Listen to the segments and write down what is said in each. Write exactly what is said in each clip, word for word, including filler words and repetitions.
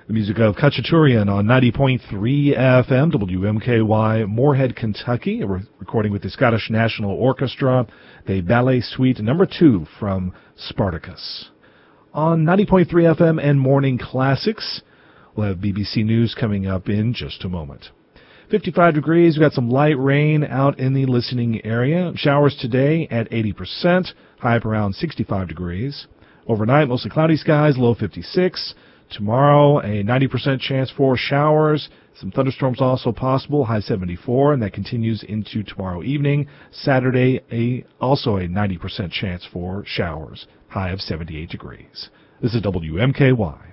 The music of Khachaturian on ninety point three F M, W M K Y, Moorhead, Kentucky, a re- recording with the Scottish National Orchestra, the Ballet Suite number two from Spartacus. On ninety point three F M and Morning Classics, we'll have B B C News coming up in just a moment. fifty-five degrees, we've got some light rain out in the listening area. Showers today at eighty percent, high up around sixty-five degrees. Overnight, mostly cloudy skies, low fifty-six. Tomorrow, a ninety percent chance for showers. Some thunderstorms also possible, high seventy-four, and that continues into tomorrow evening. Saturday, a also a ninety percent chance for showers, high of seventy-eight degrees. This is W M K Y.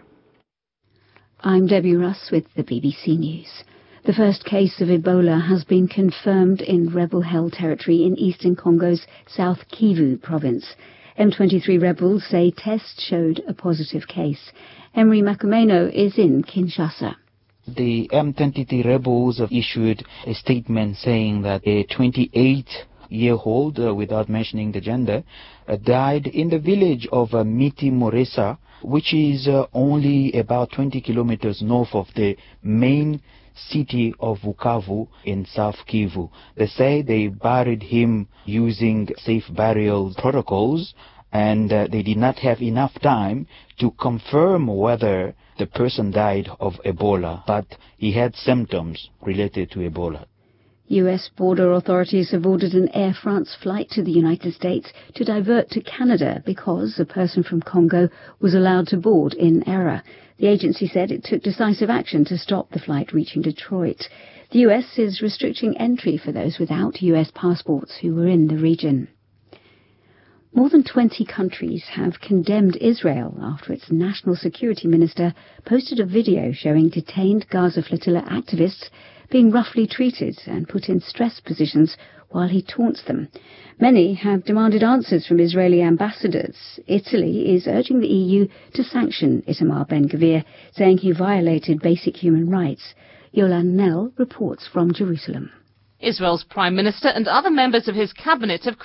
I'm Debbie Russ with the B B C News. The first case of Ebola has been confirmed in rebel-held territory in eastern Congo's South Kivu province. M twenty-three rebels say tests showed a positive case. Emery Makumeno is in Kinshasa. The M twenty-three rebels have issued a statement saying that a twenty-eight-year-old, uh, without mentioning the gender, uh, died in the village of uh, Miti Moresa, which is uh, only about twenty kilometers north of the main city of Bukavu in South Kivu. They say they buried him using safe burial protocols, and uh, they did not have enough time to confirm whether the person died of Ebola, but he had symptoms related to Ebola. U S border authorities have ordered an Air France flight to the United States to divert to Canada because a person from Congo was allowed to board in error. The agency said it took decisive action to stop the flight reaching Detroit. The U S is restricting entry for those without U S passports who were in the region. More than twenty countries have condemned Israel after its national security minister posted a video showing detained Gaza flotilla activists being roughly treated and put in stress positions while he taunts them. Many have demanded answers from Israeli ambassadors. Italy is urging the E U to sanction Itamar Ben-Gvir, saying he violated basic human rights. Yolande Nell reports from Jerusalem. Israel's Prime Minister and other members of his cabinet have